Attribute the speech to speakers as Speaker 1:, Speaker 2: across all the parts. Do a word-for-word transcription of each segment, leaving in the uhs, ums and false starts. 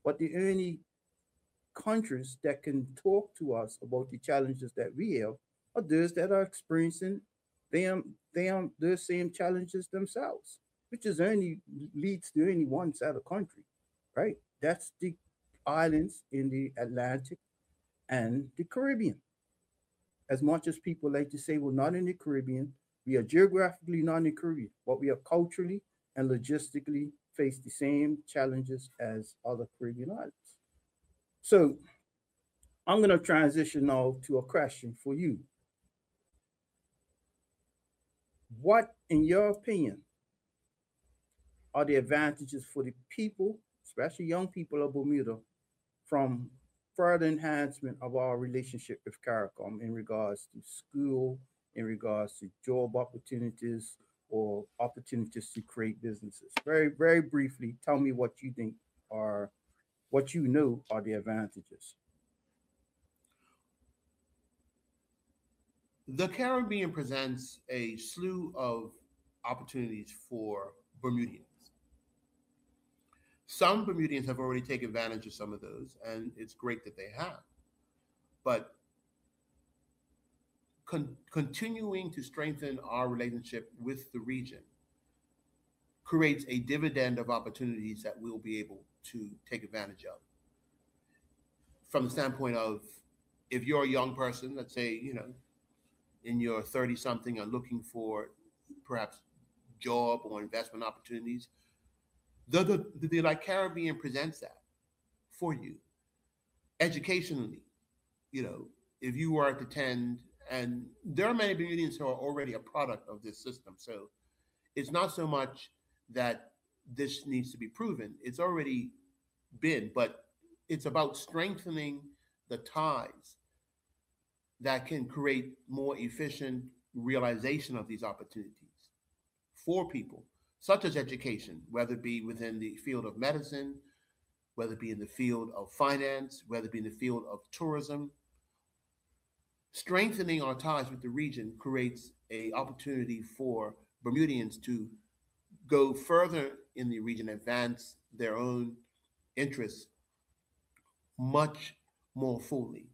Speaker 1: But the only countries that can talk to us about the challenges that we have are those that are experiencing them them the same challenges themselves, which is only leads to only one side of country, right? That's the islands in the Atlantic and the Caribbean. As much as people like to say we're not in the Caribbean, we are geographically not in the Caribbean, but we are culturally and logistically face the same challenges as other Caribbean islands. So I'm going to transition now to a question for you. What, in your opinion, are the advantages for the people, especially young people of Bermuda, from further enhancement of our relationship with CARICOM in regards to school, in regards to job opportunities, or opportunities to create businesses? Very, very briefly, tell me what you think are, what you know are the advantages.
Speaker 2: The Caribbean presents a slew of opportunities for Bermudians. Some Bermudians have already taken advantage of some of those, and it's great that they have. But con- continuing to strengthen our relationship with the region creates a dividend of opportunities that we'll be able to take advantage of. From the standpoint of, if you're a young person, let's say, you know, in your thirty something are looking for perhaps job or investment opportunities, the, the, the, the like Caribbean presents that for you educationally. You know, if you were to attend, and there are many Bermudians who are already a product of this system. So it's not so much that this needs to be proven, it's already been, but it's about strengthening the ties that can create more efficient realization of these opportunities for people, such as education, whether it be within the field of medicine, whether it be in the field of finance, whether it be in the field of tourism. Strengthening our ties with the region creates a opportunity for Bermudians to go further in the region, advance their own interests much more fully.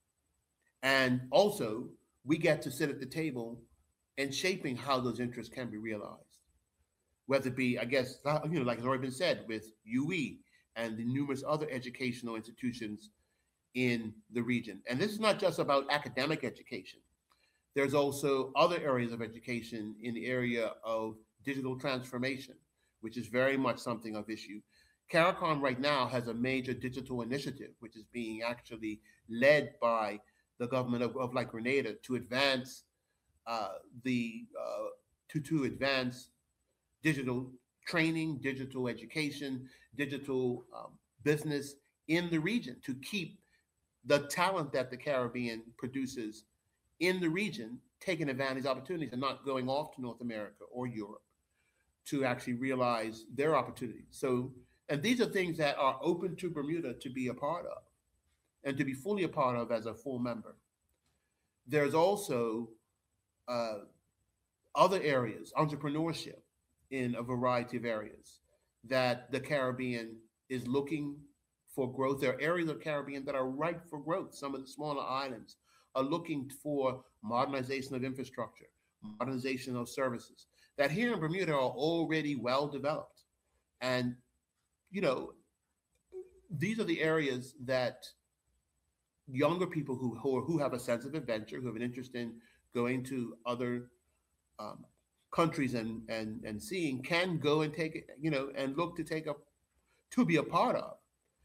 Speaker 2: And also, we get to sit at the table and shaping how those interests can be realized. Whether it be, I guess, you know, like has already been said, with U E and the numerous other educational institutions in the region. And this is not just about academic education. There's also other areas of education in the area of digital transformation, which is very much something of issue. CARICOM right now has a major digital initiative, which is being actually led by the government of, of like Grenada to advance uh, the uh, to to advance digital training, digital education, digital um, business in the region to keep the talent that the Caribbean produces in the region taking advantage of opportunities and not going off to North America or Europe to actually realize their opportunities. So, and these are things that are open to Bermuda to be a part of and to be fully a part of as a full member. There's also uh, other areas, entrepreneurship in a variety of areas that the Caribbean is looking for growth. There are areas of the Caribbean that are ripe for growth. Some of the smaller islands are looking for modernization of infrastructure, modernization of services that here in Bermuda are already well developed. And, you know, these are the areas that younger people who, who, who have a sense of adventure, who have an interest in going to other um, countries and, and, and seeing can go and take it, you know, and look to take a, to be a part of.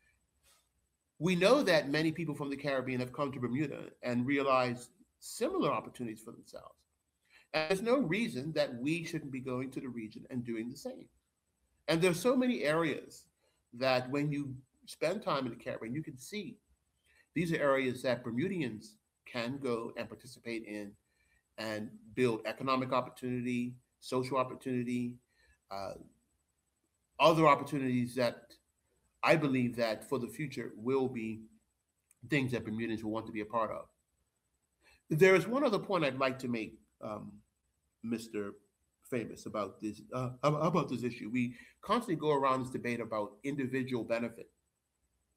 Speaker 2: We know that many people from the Caribbean have come to Bermuda and realized similar opportunities for themselves. And there's no reason that we shouldn't be going to the region and doing the same. And there's so many areas that when you spend time in the Caribbean, you can see these are areas that Bermudians can go and participate in and build economic opportunity, social opportunity, uh, other opportunities that I believe that for the future will be things that Bermudians will want to be a part of. There is one other point I'd like to make, um, mister Famous, about this uh, about this issue. We constantly go around this debate about individual benefit.